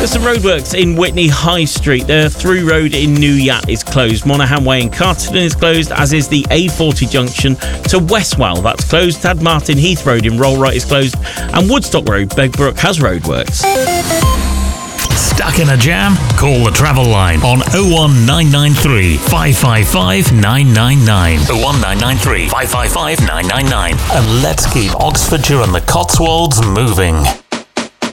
There's some roadworks in Witney High Street. The through road in New Yat is closed. Monaghan Way in Carterton is closed, as is the A40 junction to Westwell. That's closed. Tad Martin Heath Road in Rollright is closed. And Woodstock Road, Begbrook, has roadworks. Stuck in a jam? Call the travel line on 01993 555 999. 01993 555 999. And let's keep Oxfordshire and the Cotswolds moving.